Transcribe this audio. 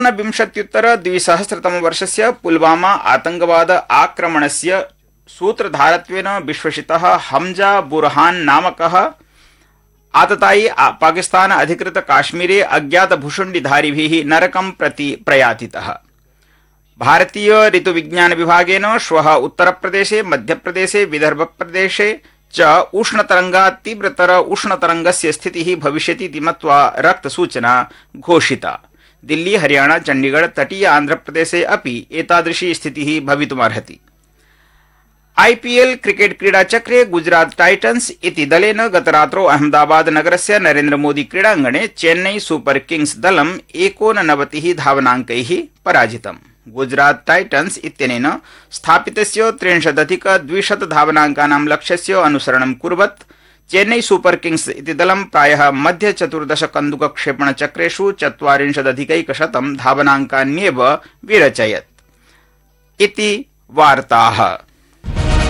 2020-तमवर्षस्य पुलवामा आतंकवाद आक्रमणस्य सूत्रधारत्वेन विश्वसितः हमजा बुरहान नामकः आततायी पाकिस्तान अधिकृत काश्मीरे अज्ञात भूषुण्डिधारिभिः नरकं प्रति प्रयातितः। भारतीय ऋतुविज्ञान विभागेन श्वः उत्तरप्रदेशे, मध्यप्रदेशे, विदर्भप्रदेशे च उष्णतरंगात् तीव्रतर उष्णतरंगस्य स्थितिः भविष्यति मत्वा रक्तसूचना घोषिता। दिल्ली, हरियाणा, चंडीगढ़, तटीय आंध्रप्रदेशे अपि एतादृशी स्थितिः भवितुमर्हति। आईपीएल क्रिकेट क्रीडाचक्रे गुजरात टाइटन्स इति दलेन गतरात्रौ अहमदाबाद नगरस्य नरेन्द्र मोदी क्रीडाङ्गणे चेन्नई सुपर किंग्स दलं 89 धावनाङ्कैः पराजितम्। गुजरात टाइटन्स इत्यनेन स्थापितस्य 63,200 धावनाङ्कानां लक्ष्यस्य अनुसरणं कुर्वत् चेन्नई सुपर किंग्स इति दलं प्रायः मध्य चतुर्दश कन्दुकक्षेपणचक्रेषु 40,100 धावनाङ्कान्येव विरचयत् इति वार्ताः।